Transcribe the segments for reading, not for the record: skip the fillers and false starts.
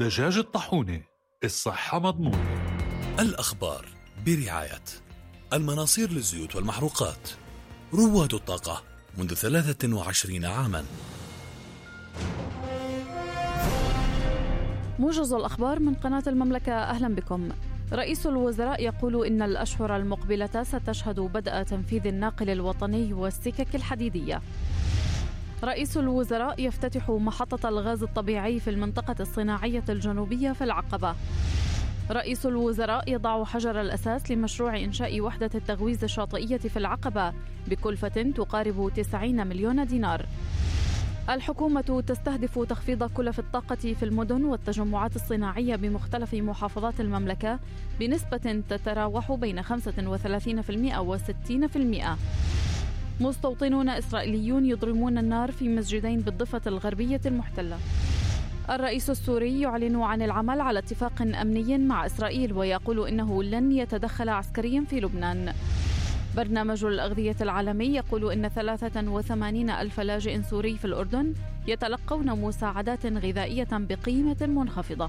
دجاج الطاحونة، الصحة مضمونة. الأخبار برعاية المناصير للزيوت والمحروقات، رواد الطاقة منذ 23 عاما. موجز الأخبار من قناة المملكة، أهلا بكم. رئيس الوزراء يقول إن الأشهر المقبلة ستشهد بدء تنفيذ الناقل الوطني والسكك الحديدية. رئيس الوزراء يفتتح محطة الغاز الطبيعي في المنطقة الصناعية الجنوبية في العقبة. رئيس الوزراء يضع حجر الأساس لمشروع إنشاء وحدة التغويز الشاطئية في العقبة بكلفة تقارب 90 مليون دينار. الحكومة تستهدف تخفيض كلف الطاقة في المدن والتجمعات الصناعية بمختلف محافظات المملكة بنسبة تتراوح بين 35% و 60%. مستوطنون إسرائيليون يضرمون النار في مسجدين بالضفة الغربية المحتلة. الرئيس السوري يعلن عن العمل على اتفاق أمني مع إسرائيل ويقول إنه لن يتدخل عسكريا في لبنان. برنامج الأغذية العالمي يقول إن 83 ألف لاجئ سوري في الأردن يتلقون مساعدات غذائية بقيمة منخفضة.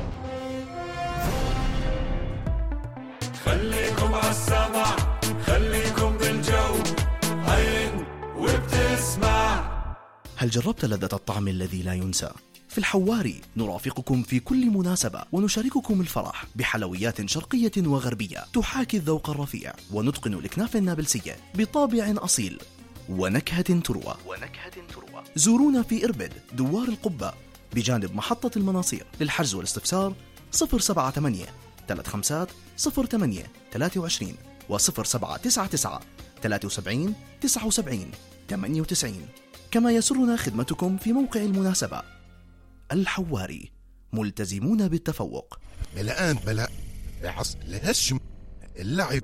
خليكم عالسمع، خليكم بالجو، عين وبتسمع. هل جربت لذة الطعم الذي لا ينسى؟ في الحواري نرافقكم في كل مناسبة ونشارككم الفرح بحلويات شرقية وغربية تحاكي الذوق الرفيع، ونتقن الأكناف النابلسية بطابع أصيل ونكهة تروى. زورونا في إربد دوار القبة بجانب محطة المناصير. للحجز والاستفسار 078 35 08 23 و 0799 73 79 98. كما يسرنا خدمتكم في موقع المناسبة. الحواري، ملتزمون بالتفوق. الآن بلا عص لهش اللعب.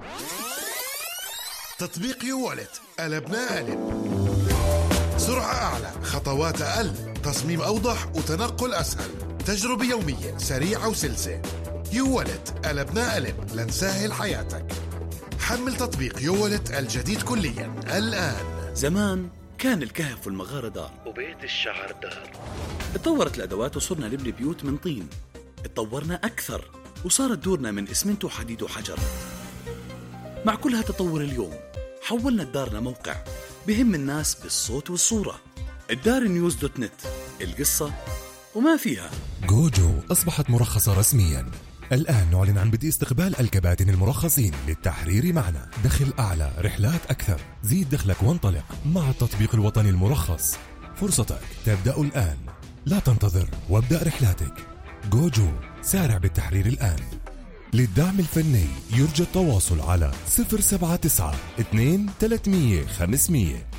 تطبيق يوالت، قلبنا قلب. سرعة أعلى، خطوات أقل، تصميم أوضح وتنقل أسهل، تجربة يومية سريعة وسلسة. يوالت، قلبنا قلب لنسهل حياتك. حمل تطبيق يوالت الجديد كليا الآن. زمان كان الكهف والمغارة دار وبيت الشعر دار. اتطورت الأدوات وصرنا نبني بيوت من طين. اتطورنا أكثر وصارت دورنا من إسمنت وحديد وحجر. مع كل هالتطور اليوم حولنا الدار لموقع بهم الناس بالصوت والصورة. الدارنيوز.net، القصة وما فيها. جوجو أصبحت مرخصة رسميا. الآن نعلن عن بدء استقبال الكباتن المرخصين للتحرير معنا. دخل أعلى، رحلات أكثر، زيد دخلك وانطلق مع التطبيق الوطني المرخص. فرصتك تبدأ الآن، لا تنتظر وابدأ رحلاتك. جوجو، سارع بالتحرير الآن. للدعم الفني يرجى التواصل على 079 2 300 500.